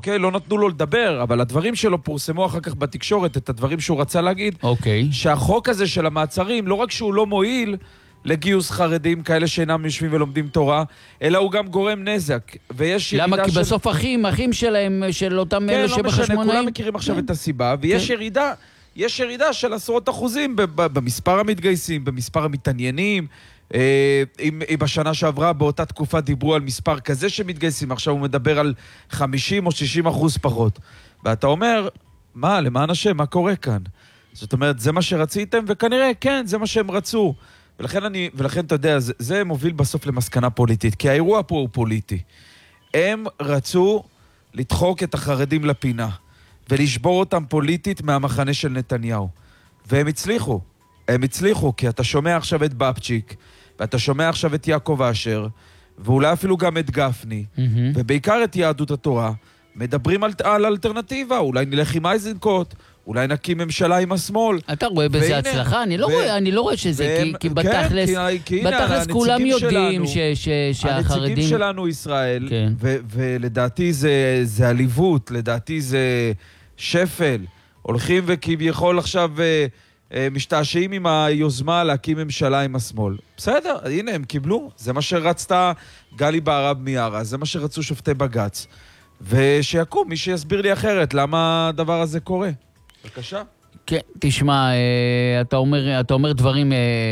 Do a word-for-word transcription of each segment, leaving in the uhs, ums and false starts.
אוקיי? לא נתנו לו לדבר, אבל הדברים שלו פורסמו אחר כך בתקשורת, את הדברים שהוא רצה להגיד, אוקיי. שהחוק הזה של המעצרים, לא רק שהוא לא מועיל לגיוס חרדים, כאלה שאינם יושבים ולומדים תורה, אלא הוא גם גורם נזק. ויש ירידה למה? כי של... בסוף אחים, אחים שלהם, של אותם כן, אלה לא משנה, שבחשמונאים. כולם מכירים עכשיו את הסיבה, ויש כן. ירידה, יש ירידה של עשרות אחוזים במספר המתגייסים, במספר המתעניינים. אם בשנה שעברה באותה תקופה דיברו על מספר כזה שמתגייסים, עכשיו הוא מדבר על חמישים או שישים אחוז פחות. ואתה אומר, מה, למען השם, מה קורה כאן? זאת אומרת, זה מה שרציתם, וכנראה, כן, זה מה שהם רצו. ולכן אני, ולכן אתה יודע, זה, זה מוביל בסוף למסקנה פוליטית, כי האירוע פה הוא פוליטי. הם רצו לדחוק את החרדים לפינה, ולשבור אותם פוליטית מהמחנה של נתניהו. והם הצליחו. הם הצליחו, כי אתה שומע עכשיו את בפצ'יק, ואתה שומע עכשיו את יעקב אשר, ואולי אפילו גם את גפני, mm-hmm. ובעיקר את יהדות התורה, מדברים על, על אלטרנטיבה, אולי נלך עם אייזנקוט, אולי נקים ממשלה עם השמאל. אתה רואה בזה והנה, הצלחה? אני לא, ו... רואה, אני לא רואה שזה, והם, כי, כי בתכלס, כן, כי, כי בתכלס כולם יודעים ש, ש, שהחרדים... הנציגים שלנו ישראל, כן. ו, ולדעתי זה, זה עליבות, לדעתי זה שפל, הולכים וכביכול עכשיו... משתעשעים עם היוזמה להקים ממשלה עם השמאל. בסדר, הנה, הם קיבלו. זה מה שרצתה גלי בהרב מיארה, זה מה שרצו שופטי בגץ. ושיקום, מי שיסביר לי אחרת, למה הדבר הזה קורה. בבקשה. כן, תשמע, אתה אומר, אתה אומר דברים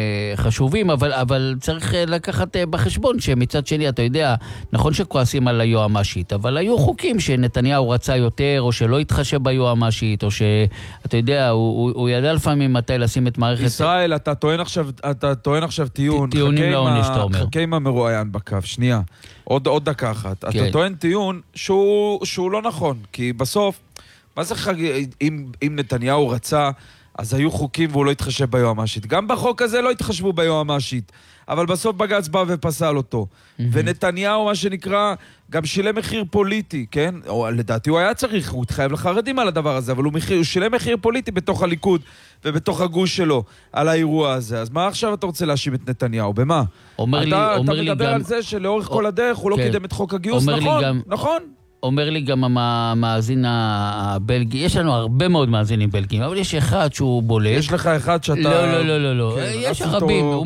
חשובים, אבל, אבל צריך לקחת בחשבון שמצד שני, אתה יודע, נכון שכועסים על היועמשית, אבל היו חוקים שנתניהו רצה יותר, או שלא התחשב ביועמשית, או שאתה יודע, הוא, הוא ידע לפעמים מתי לשים את מערכת... ישראל, אתה טוען עכשיו, אתה טוען עכשיו טיעון. טיעונים לעונש, אתה אומר. חכה עם המרואיין בקו, שנייה. עוד, עוד דקה אחת. כן. אתה טוען טיעון שהוא, שהוא לא נכון, כי בסוף, מה זה חג... אם, אם נתניהו רצה, אז היו חוקים והוא לא התחשב ביועמשית. גם בחוק הזה לא התחשבו ביועמשית, אבל בסוף בג"ץ בא ופסל אותו. Mm-hmm. ונתניהו, מה שנקרא, גם שילם מחיר פוליטי, כן? או, לדעתי הוא היה צריך, הוא התחייב לחרדים על הדבר הזה, אבל הוא, מחיר, הוא שילם מחיר פוליטי בתוך הליכוד ובתוך הגוש שלו על האירוע הזה. אז מה עכשיו אתה רוצה להאשים את נתניהו? במה? אומר אתה, לי, אתה אומר מדבר לי על גם... זה שלאורך או... כל הדרך הוא כן. לא קידם את חוק הגיוס, נכון? גם... נכון? אומר לי גם המאזין הבלגי, יש לנו הרבה מאוד מאזינים בלגיים, אבל יש אחד שהוא בולט. יש לך אחד שאתה... לא, לא, לא, לא, לא. יש רבים, הוא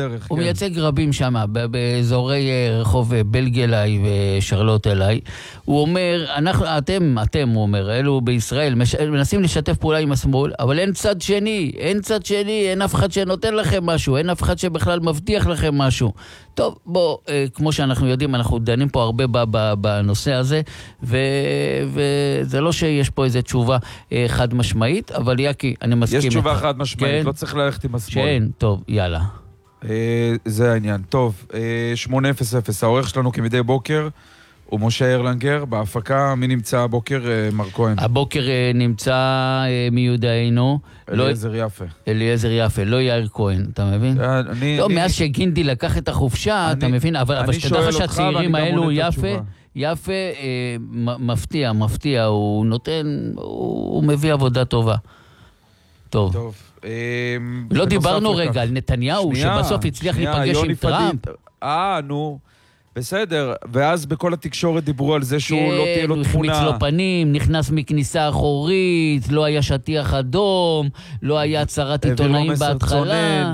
מייצג רבים שם, באזורי רחוב בלגלאי ושרלוט אליי. הוא אומר, אתם, אתם, הוא אומר, אלו בישראל, מנסים לשתף פעולה עם השמאל, אבל אין צד שני, אין צד שני, אין אף אחד שנותן לכם משהו, אין אף אחד שבכלל מבטיח לכם משהו. טוב, בוא, כמו שאנחנו יודעים, אנחנו דנים פה הרבה בנושא הזה, וזה לא שיש פה איזו תשובה חד משמעית, אבל יקי, אני מסכים. יש תשובה חד משמעית, לא צריך ללכת עם השמאל. כן, טוב, יאללה. זה העניין. טוב, שמונה אפס אפס, העורך שלנו כמדי בוקר, הוא משה ארלנגר, בהפקה, מי נמצא הבוקר? מר כהן. הבוקר נמצא מיודענו. אליעזר יפה. אליעזר יפה, לא יאיר כהן, אתה מבין? לא, מאז שגינדי לקח את החוף,שה אתה מבין? אבל שתדע לך שהצעירים האלו יפה, יפה, מפתיע, מפתיע, הוא נותן, הוא מביא עבודה טובה. טוב. טוב. לא דיברנו רגע על נתניהו, שבסוף הצליח להיפגש עם טראמפ. אה, נו. בסדר, ואז בכל התקשורת דיברו על זה שהוא לא תהיה לו תמונה. החמיץ לו פנים, נכנס מכניסה אחורית, לא היה שטיח אדום, לא היה הצהרת עיתונאים בהתחלה.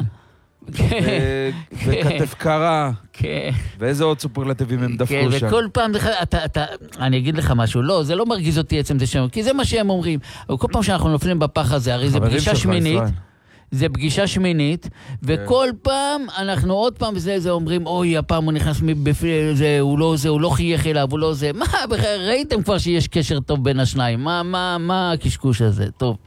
וכתף קרה. כן. ואיזה עוד סופרלטיבים הם דפקו שם. וכל פעם, אני אגיד לך משהו, לא, זה לא מרגיז אותי עצם זה שם, כי זה מה שהם אומרים. כל פעם שאנחנו נופלים בפח הזה, הרי זה פגישה שמינית. זה פגישה שמינית, וכל פעם אנחנו עוד פעם זה, זה אומרים, אוי, הפעם הוא נכנס מבפני, זה, הוא לא זה, הוא לא חייך אליו, הוא לא זה. מה, ראיתם כבר שיש קשר טוב בין השניים? מה, מה, מה הקשקוש הזה? טוב.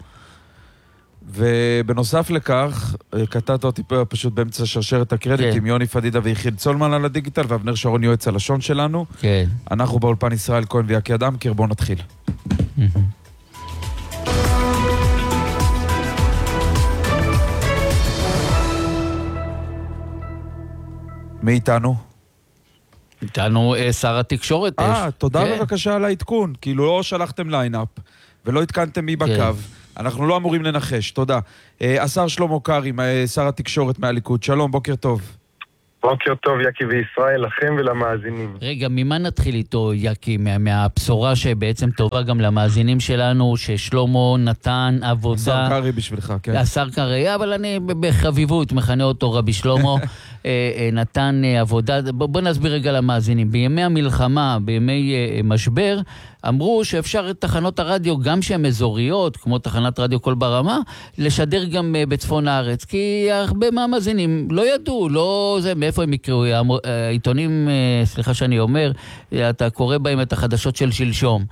ובנוסף לכך, קטעת אותי פשוט באמצע שרשרת הקרדיט עם יוני פדידה ויחיל צולמן על הדיגיטל, ואבנר שרון יועץ הלשון שלנו. כן. אנחנו באולפן ישראל כהן ויקי אדם, קיר, בואו נתחיל. מי איתנו? איתנו שר התקשורת. אה, תודה בבקשה על העדכון. כאילו לא שלחתם ליינאפ ולא התקנתם מי בקו. אנחנו לא אמורים לנחש, תודה. השר שלמה קרעי, שר התקשורת מהליכוד. שלום, בוקר טוב. בוקר טוב, יקי וישראל, לכם ולמאזינים. רגע, ממה נתחיל איתו, יקי? מה, מהבשורה שבעצם טובה גם למאזינים שלנו, ששלמה נתן עבודה... השר קרי בשבילך, כן. השר קרי, אבל אני בחביבות מכנה אותו רבי שלמה, נתן עבודה... בוא נסביר רגע למאזינים. בימי המלחמה, בימי משבר, אמרו שאפשר את תחנות הרדיו, גם שהן אזוריות, כמו תחנת רדיו קול ברמה, לשדר גם בצפון הארץ, כי הרבה מהמאזינים לא ידעו, לא זה, מאיפה הם יקראו, העיתונים, סליחה שאני אומר, אתה קורא בהם את החדשות של שלשום,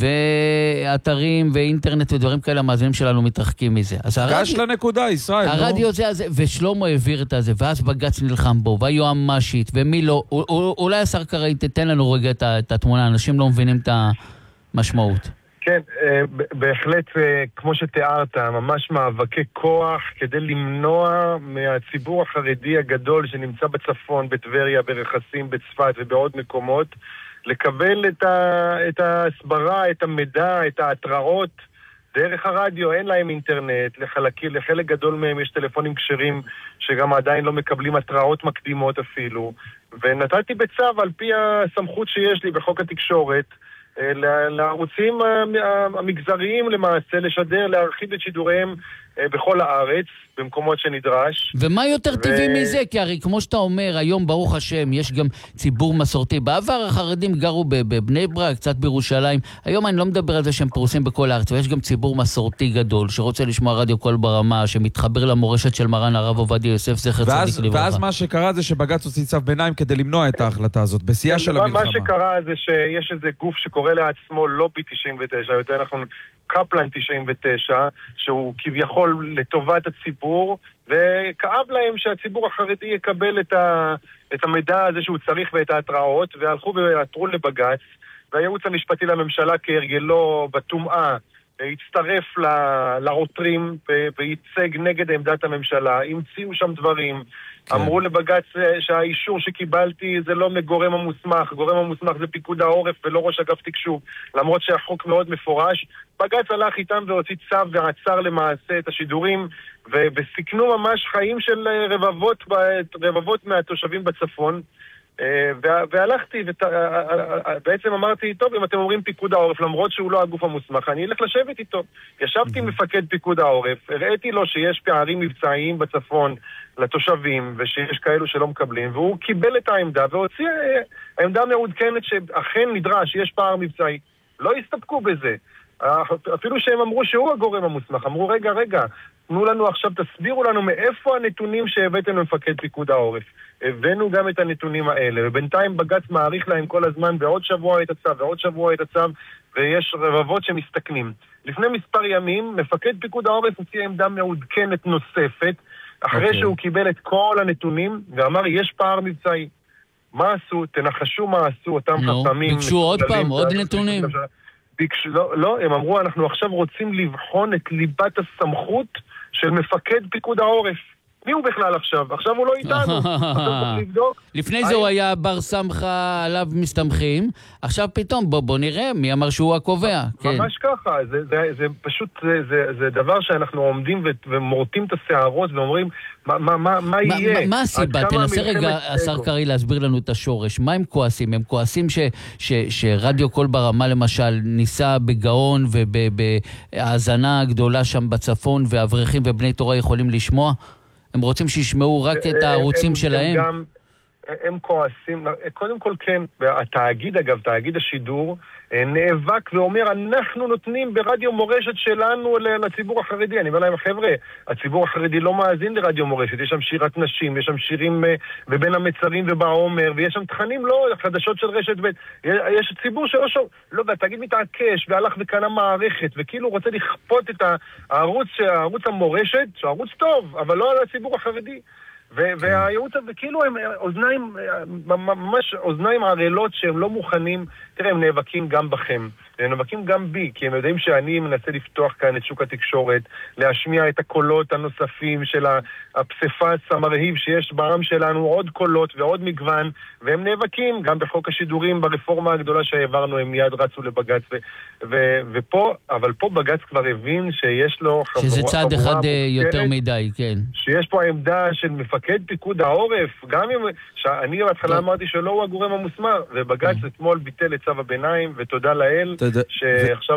ואתרים ואינטרנט ודברים כאלה, המאזינים שלנו מתרחקים מזה. גש לנקודה, ישראל. הרדיו זה, ושלמה העביר את זה, ואז בג"ץ נלחם בו, והיועמ"שית, ומי לא, אולי השר קרי תתן לנו רגע את התמונה, אנשים לא מבינים את ה... משמעות. כן, בהחלט, כמו שתיארת, ממש מאבקי כוח כדי למנוע מהציבור החרדי הגדול שנמצא בצפון, בטבריה, ברכסים, בצפת ובעוד מקומות, לקבל את, ה, את ההסברה, את המידע, את ההתראות דרך הרדיו. אין להם אינטרנט, לחלק, לחלק גדול מהם יש טלפונים כשרים שגם עדיין לא מקבלים התראות מקדימות אפילו. ונתתי בצו על פי הסמכות שיש לי בחוק התקשורת, לערוצים המגזריים למעשה, לשדר, להרחיב את שידוריהם בכל הארץ, במקומות שנדרש. ומה יותר טבעי ו... מזה? כי הרי כמו שאתה אומר, היום ברוך השם, יש גם ציבור מסורתי. בעבר החרדים גרו בבני ברק, קצת בירושלים. היום אני לא מדבר על זה שהם פרוסים בכל הארץ, ויש גם ציבור מסורתי גדול, שרוצה לשמוע רדיו קול ברמה, שמתחבר למורשת של מרן הרב עובדיה יוסף, זכר צדיק לברכה. ואז מה שקרה זה שבג"ץ הוציא צו ביניים כדי למנוע את ההחלטה הזאת, בשיאה של המלחמה. מה שקרה זה שיש איזה גוף שקורא לעצמו לובי תשעים ותשע, יותר נכון קפלן תשעים ותשע, שהוא כביכול לטובת הציבור, וכאב להם שהציבור החרדי יקבל את, ה, את המידע הזה שהוא צריך ואת ההתראות, והלכו ועתרו לבג"ץ, והייעוץ המשפטי לממשלה כהרגלו בטומאה, הצטרף לעותרים וייצג נגד עמדת הממשלה, המציאו שם דברים, כן. אמרו לבג"ץ שהאישור שקיבלתי זה לא מגורם המוסמך, גורם המוסמך זה פיקוד העורף ולא ראש אגף תקשוב, למרות שהחוק מאוד מפורש. בג"ץ הלך איתם והוציא צו ועצר למעשה את השידורים, וסיכנו ממש חיים של רבבות, רבבות מהתושבים בצפון. והלכתי, ובעצם אמרתי, טוב, אם אתם אומרים פיקוד העורף, למרות שהוא לא הגוף המוסמך, אני אלך לשבת איתו. ישבתי עם מפקד פיקוד העורף, הראיתי לו שיש פערים מבצעיים בצפון לתושבים, ושיש כאלו שלא מקבלים, והוא קיבל את העמדה, והוציא העמדה מעודכנת שאכן נדרש, יש פער מבצעי. לא הסתפקו בזה. אפילו שהם אמרו שהוא הגורם המוסמך, אמרו, רגע, רגע, תנו לנו עכשיו, תסבירו לנו מאיפה הנתונים שהבאתם למפקד פיקוד העורף. הבאנו גם את הנתונים האלה, ובינתיים בג"ץ מעריך להם כל הזמן בעוד שבוע את הצו, ועוד שבוע את הצו, ויש רבבות שמסתכנים. לפני מספר ימים, מפקד פיקוד העורף הוציא עמדה מעודכנת נוספת, אחרי okay. שהוא קיבל את כל הנתונים, ואמר, יש פער מבצעי. מה עשו? תנחשו מה עשו אותם no, חסמים. ביקשו עוד פעם, עוד נתונים. ביקשו, לא, לא, הם אמרו, אנחנו עכשיו רוצים לבחון את ליבת הסמכות של מפקד פיקוד העורף. מי הוא בכלל עכשיו? עכשיו הוא לא איתנו. לפני זה הוא היה בר סמכה עליו מסתמכים, עכשיו פתאום בוא, בוא נראה מי אמר שהוא הקובע. ממש ככה, זה, זה, זה פשוט, זה, זה, זה דבר שאנחנו עומדים ומורטים את השערות ואומרים, מה, מה, מה, מה יהיה? מה הסיבה? תנסה רגע, השר קרי, להסביר לנו את השורש. מה הם כועסים? הם כועסים ש, ש, שרדיו קול ברמה למשל ניסה בגאון ובהאזנה גדולה שם בצפון, והאברכים ובני תורה יכולים לשמוע? הם רוצים שישמעו רק את הערוצים שלהם? גם, הם כועסים, קודם כל כן, התאגיד אגב, תאגיד השידור, נאבק ואומר, אנחנו נותנים ברדיו מורשת שלנו לציבור החרדי. אני אומר להם, חבר'ה, הציבור החרדי לא מאזין לרדיו מורשת, יש שם שירת נשים, יש שם שירים בבין המצרים ובעומר, ויש שם תכנים לא, חדשות של רשת ב', יש ציבור שלא שוב, לא, והתאגיד מתעקש, והלך וקנה מערכת, וכאילו רוצה לכפות את הערוץ, הערוץ המורשת, שערוץ טוב, אבל לא על הציבור החרדי. והייעוץ הזה, כאילו הם אוזניים, ממש אוזניים ערלות שהם לא מוכנים, תראה, הם נאבקים גם בכם, הם נאבקים גם בי, כי הם יודעים שאני מנסה לפתוח כאן את שוק התקשורת, להשמיע את הקולות הנוספים של הפסיפס המרהיב שיש בעם שלנו, עוד קולות ועוד מגוון, והם נאבקים גם בחוק השידורים, ברפורמה הגדולה שהעברנו, הם מיד רצו לבג"ץ, ופה, אבל פה בג"ץ כבר הבין שיש לו שזה צעד אחד יותר מדי, כן. שיש פה העמדה של מפקד מפקד פיקוד העורף, גם אם... שאני בהתחלה אמרתי שלא הוא הגורם המוסמך, ובג"ץ אתמול ביטל את צו הביניים, ותודה לאל, שעכשיו